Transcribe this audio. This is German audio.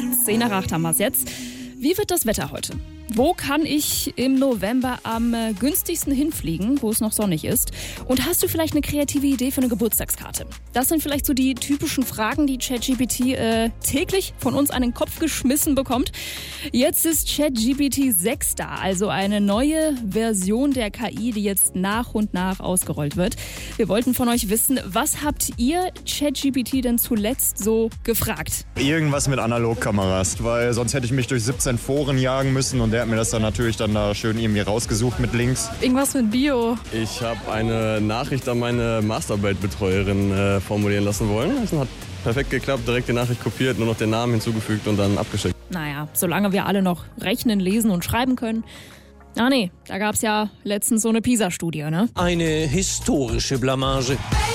10 nach 8 haben wir es jetzt. Wie wird das Wetter heute? Wo kann ich im November am günstigsten hinfliegen, wo es noch sonnig ist? Und hast du vielleicht eine kreative Idee für eine Geburtstagskarte? Das sind vielleicht so die typischen Fragen, die ChatGPT täglich von uns an den Kopf geschmissen bekommt. Jetzt ist ChatGPT 6 da, also eine neue Version der KI, die jetzt nach und nach ausgerollt wird. Wir wollten von euch wissen, was habt ihr ChatGPT denn zuletzt so gefragt? Irgendwas mit Analogkameras, weil sonst hätte ich mich durch 17 Foren jagen müssen und der hat mir das dann natürlich da schön irgendwie rausgesucht mit Links. Irgendwas mit Bio. Ich habe eine Nachricht an meine Masterarbeitbetreuerin formulieren lassen wollen. Das hat perfekt geklappt, direkt die Nachricht kopiert, nur noch den Namen hinzugefügt und dann abgeschickt. Naja, solange wir alle noch rechnen, lesen und schreiben können. Ah nee, da gab's ja letztens so eine PISA-Studie, ne? Eine historische Blamage.